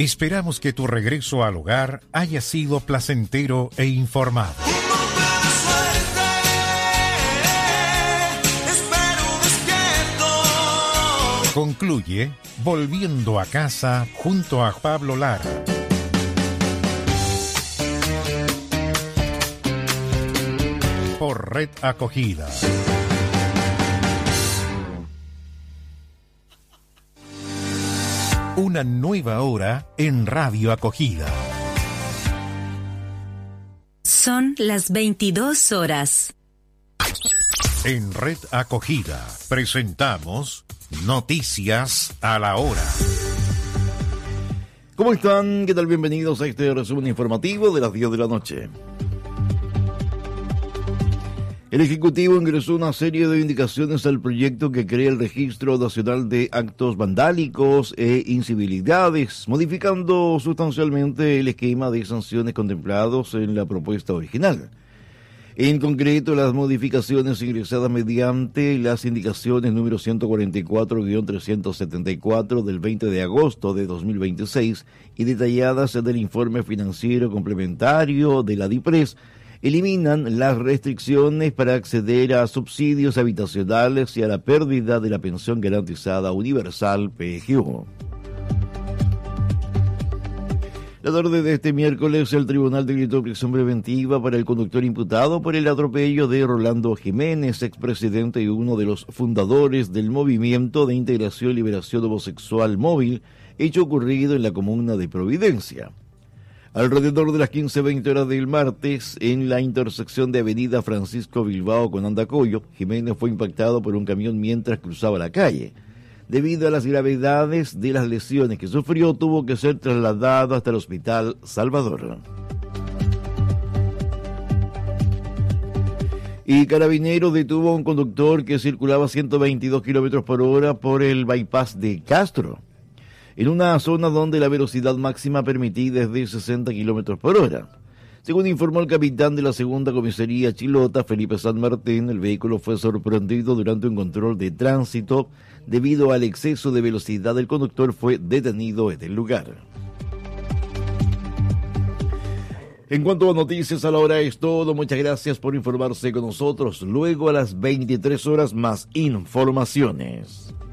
Esperamos que tu regreso al hogar haya sido placentero e informado. Concluye Volviendo a casa junto a Pablo Lara. Por Red Acogida. Una nueva hora en Radio Acogida. Son las 22 horas. En Red Acogida presentamos Noticias a la Hora. ¿Cómo están? ¿Qué tal? Bienvenidos a este resumen informativo de las 10 de la noche. El Ejecutivo ingresó una serie de indicaciones al proyecto que crea el Registro Nacional de Actos Vandálicos e Incivilidades, modificando sustancialmente el esquema de sanciones contemplados en la propuesta original. En concreto, las modificaciones ingresadas mediante las indicaciones número 144-374 del 20 de agosto de 2026 y detalladas en el informe financiero complementario de la DIPRES, eliminan las restricciones para acceder a subsidios habitacionales y a la pérdida de la pensión garantizada universal PGU. La tarde de este miércoles, el tribunal decretó prisión preventiva para el conductor imputado por el atropello de Rolando Jiménez, expresidente y uno de los fundadores del Movimiento de Integración y Liberación Homosexual Móvil, hecho ocurrido en la comuna de Providencia. Alrededor de las 15:20 horas del martes, en la intersección de Avenida Francisco Bilbao con Andacollo, Jiménez fue impactado por un camión mientras cruzaba la calle. Debido a las gravedades de las lesiones que sufrió, tuvo que ser trasladado hasta el Hospital Salvador. Y Carabineros detuvo a un conductor que circulaba a 122 kilómetros por hora por el bypass de Castro, en una zona donde la velocidad máxima permitida es de 60 kilómetros por hora. Según informó el capitán de la segunda comisaría Chilota, Felipe San Martín, el vehículo fue sorprendido durante un control de tránsito. Debido al exceso de velocidad, el conductor fue detenido en el lugar. En cuanto a noticias a la hora es todo. Muchas gracias por informarse con nosotros. Luego a las 23 horas más informaciones.